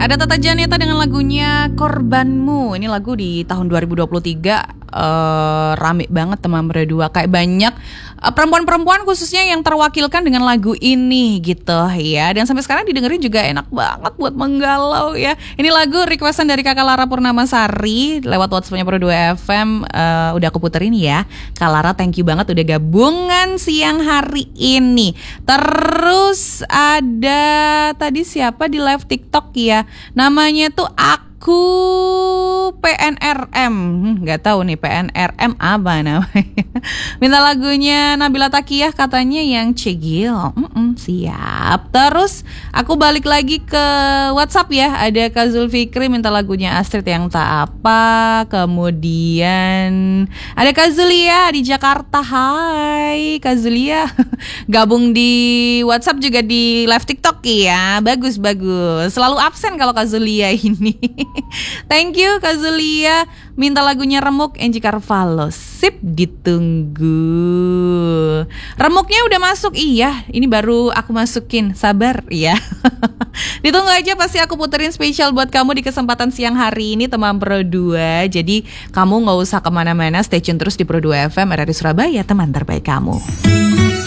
Ada Tata Janeta dengan lagunya Korbanmu. Ini lagu di tahun 2023 rame banget teman berdua. Kayak banyak perempuan-perempuan khususnya yang terwakilkan dengan lagu ini gitu ya. Dan sampai sekarang didengerin juga enak banget buat menggalau ya. Ini lagu requestan dari Kakak Lara Purnamasari lewat WhatsApp-nya Pro 2 FM. Udah aku puterin ya. Kak Lara, thank you banget udah gabungan siang hari ini. Terus ada tadi siapa di live TikTok ya? Namanya tuh Aku PNRM. Gak tahu nih PNRM apa namanya. Minta lagunya Nabila Takiyah katanya yang Cegil. Siap. Terus aku balik lagi ke WhatsApp ya. Ada Kak Zulfikri minta lagunya Astrid yang Tak Apa. Kemudian ada Kak Zulia di Jakarta. Hai Kak Zulia. Gabung di WhatsApp juga di live TikTok ya. Bagus. Selalu absen kalau Kak Zulia ini. Thank you Kak Zulia. Minta lagunya Remuk Angie Carvalho. Sip, ditunggu. Remuknya udah masuk. Iya, ini baru aku masukin. Sabar ya. Ditunggu aja, pasti aku puterin spesial buat kamu di kesempatan siang hari ini teman Pro 2. Jadi kamu gak usah kemana-mana, stay tune terus di Pro 2 FM RRI Surabaya, teman terbaik kamu.